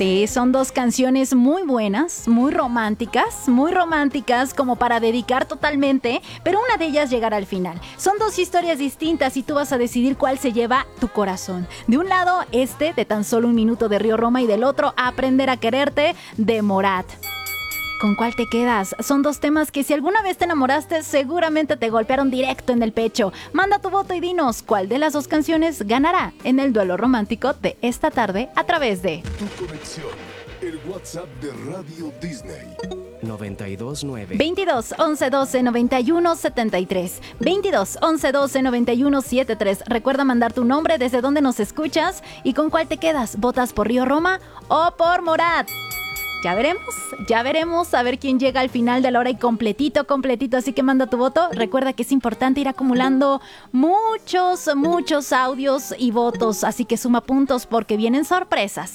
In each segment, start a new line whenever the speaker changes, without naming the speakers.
Sí, son dos canciones muy buenas, muy románticas como para dedicar totalmente, pero una de ellas llegará al final. Son dos historias distintas y tú vas a decidir cuál se lleva tu corazón. De un lado, de Tan Solo un Minuto de Río Roma, y del otro, Aprender a Quererte de Morat. ¿Con cuál te quedas? Son dos temas que si alguna vez te enamoraste, seguramente te golpearon directo en el pecho. Manda tu voto y dinos cuál de las dos canciones ganará en el duelo romántico de esta tarde a través de
Tu conexión, el WhatsApp de Radio Disney.
929
22 11 12 91 73. 22 11 12 91 73. Recuerda mandar tu nombre, desde dónde nos escuchas y con cuál te quedas. ¿Votas por Río Roma o por Morat? Ya veremos a ver quién llega al final de la hora y completito, así que manda tu voto. Recuerda que es importante ir acumulando muchos audios y votos, así que suma puntos porque vienen sorpresas.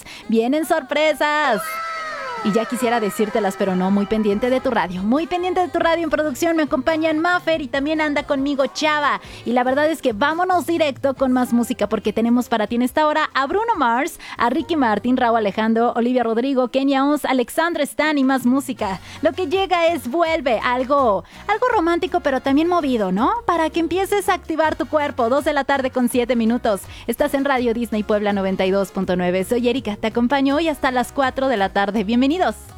Y ya quisiera decírtelas, pero no, muy pendiente de tu radio. En producción me acompañan Maffer y también anda conmigo Chava. Y la verdad es que vámonos directo con más música porque tenemos para ti en esta hora a Bruno Mars, a Ricky Martin, Raúl Alejandro, Olivia Rodrigo, Kenia Oz, Alexandra Stan y más música. Lo que llega es Vuelve, algo romántico pero también movido, ¿no? Para que empieces a activar tu cuerpo. 2 de la tarde con 7 minutos. Estás en Radio Disney Puebla 92.9. Soy Erika, te acompaño hoy hasta las 4 de la tarde. Bienvenidos.